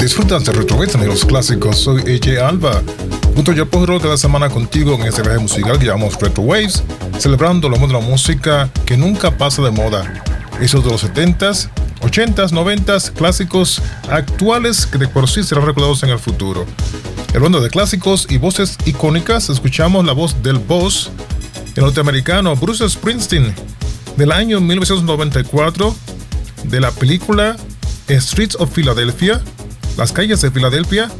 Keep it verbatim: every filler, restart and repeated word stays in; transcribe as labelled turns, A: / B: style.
A: Disfrutas de Retrobeta y los clásicos. Soy A J Alba. Junto a Yapo Hero cada semana contigo en este viaje musical que llamamos Retro Waves, celebrando lo mejor de la música que nunca pasa de moda. Esos de los setentas, ochentas, noventas, clásicos actuales que de por sí serán recordados en el futuro. Hablando de clásicos y voces icónicas, escuchamos la voz del boss, el norteamericano Bruce Springsteen, del año mil novecientos noventa y cuatro, de la película Streets of Philadelphia, Las calles de Filadelfia,